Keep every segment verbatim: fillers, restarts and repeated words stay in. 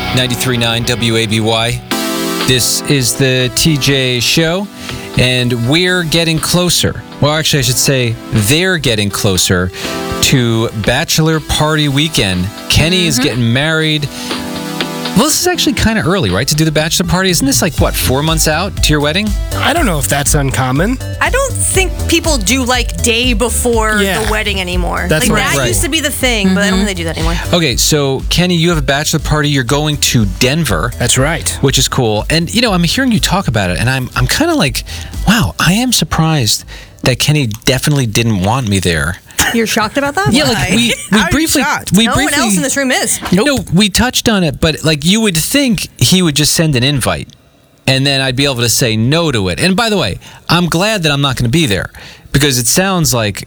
ninety-three point nine W A B Y. This is the T J Show, and we're getting closer. Well, actually, I should say they're getting closer to Bachelor Party Weekend. Kenny mm-hmm. is getting married. Well, this is actually kind of early, right, to do the bachelor party? Isn't this like, what, four months out to your wedding? I don't know if that's uncommon. I don't think people do, like, day before yeah. the wedding anymore. That's like, right. that right. used to be the thing, mm-hmm. but I don't think they do that anymore. Okay, so, Kenny, you have a bachelor party. You're going to Denver. That's right. Which is cool. And, you know, I'm hearing you talk about it, and I'm I'm kind of like, wow, I am surprised that Kenny definitely didn't want me there. You're shocked about that? Yeah, like we, we I'm briefly, shocked. we no briefly, one else in this room is. Nope. No, we touched on it, but like you would think he would just send an invite, and then I'd be able to say no to it. And by the way, I'm glad that I'm not going to be there because it sounds like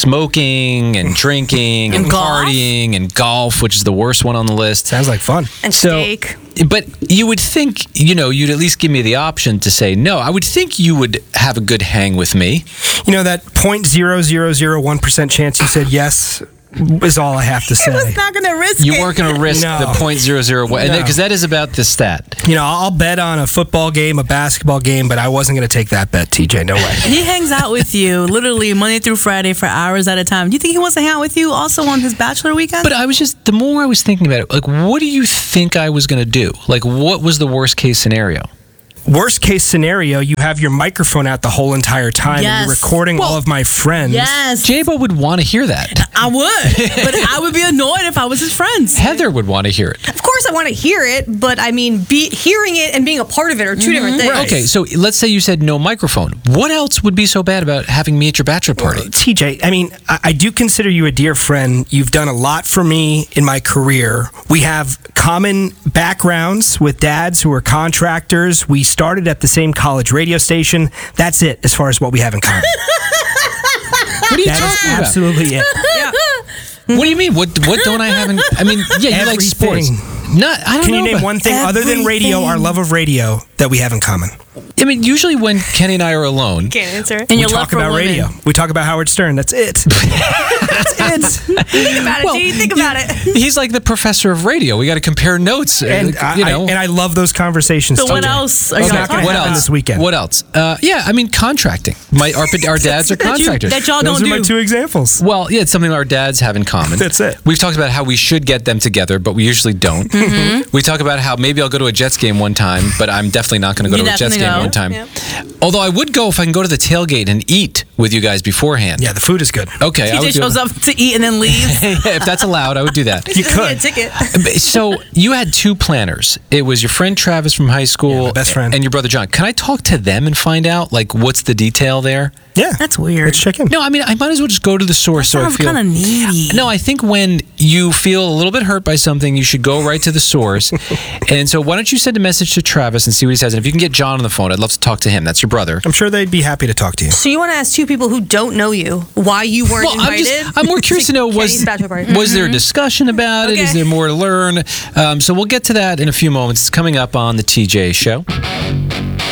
smoking and drinking and, and partying and golf, which is the worst one on the list. Sounds like fun. And so, steak. But you would think, you know, you'd at least give me the option to say no. I would think you would have a good hang with me. You know, that zero point zero zero zero one percent chance you said yes is all I have to say. I was not going to risk you it. You weren't going to risk no. the zero point zero zero one, because no. that is about the stat. You know, I'll bet on a football game, a basketball game, but I wasn't going to take that bet, T J. No way. He hangs out with you literally Monday through Friday for hours at a time. Do you think he wants to hang out with you also on his bachelor weekend? But I was just, the more I was thinking about it, like, what do you think I was going to do? Like, what was the worst case scenario? Worst case scenario, you have your microphone out the whole entire time yes. and you're recording well, all of my friends. Yes. Jabo would want to hear that. I would, but I would be annoyed if I was his friends. Heather would want to hear it. Of course I want to hear it, but I mean, be, hearing it and being a part of it are two mm-hmm. different things. Right. Okay, so let's say you said no microphone. What else would be so bad about having me at your bachelor party? Well, T J, I mean, I, I do consider you a dear friend. You've done a lot for me in my career. We have common backgrounds with dads who are contractors. We started at the same college radio station. That's it as far as what we have in common. What are you that talking is about? Absolutely it. Yeah. What do you mean? What what don't I have in... I mean, yeah, you Everything. like sports. Not, I don't Can know you name about, one thing Everything. other than radio, our love of radio, that we have in common? I mean, usually when Kenny and I are alone... Can't answer. And we your love talk for about women. radio. We talk about Howard Stern. That's it. That's it. Think about it, Well, G. Think about it. He's like the professor of radio. We got to compare notes. And, uh, I, you know. I, and I love those conversations. So T J. what else are you It's guys not going talking to What happen else? this weekend. What else? Uh, yeah, I mean, contracting. My Our, our dads are That you- contractors. that y'all Those don't are do. my two examples. Well, yeah, it's something our dads have in common. That's it. We've talked about how we should get them together, but we usually don't. Mm-hmm. We talk about how maybe I'll go to a Jets game one time, but I'm definitely not going to go You to a Jets definitely game go. one time. Yep. Although I would go if I can go to the tailgate and eat with you guys beforehand. Yeah, the food is good. Okay. I T J would do- shows up to eat and then leaves. If that's allowed, I would do that. You Just get could. a ticket. So you had two planners. It was your friend Travis from high school, Yeah, my best friend. and your brother John. Can I talk to them and find out like what's the detail there? Yeah. That's weird. Let's check in. No, I mean I might as well just go to the source. So I Sounds feel kind of needy. No, I think when you feel a little bit hurt by something, you should go right to the source. And so why don't you send a message to Travis and see what he says? And if you can get John on the phone, I'd love to talk to him. That's your brother. I'm sure they'd be happy to talk to you. So you want to ask two people who don't know you why you weren't Well, I'm invited? just I'm more curious to know was Kenny's bachelor party. was there a discussion about it? Is Okay. there more to learn? Um, so we'll get to that in a few moments. It's coming up on the T J Show.